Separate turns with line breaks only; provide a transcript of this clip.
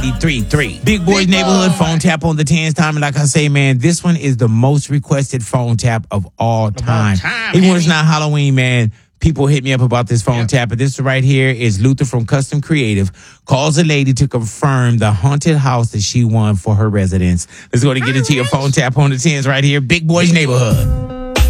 333. Big Boy's Neighborhood phone tap on the 10s time. And like I say, man, this one is the most requested phone tap of all time. Even when it's not Halloween, man, people hit me up about this phone tap. But this right here is Luther from Custom Creative. Calls a lady to confirm the haunted house that she won for her residence. Let's go to get into your phone tap on the 10s right here. Big Boy's Neighborhood.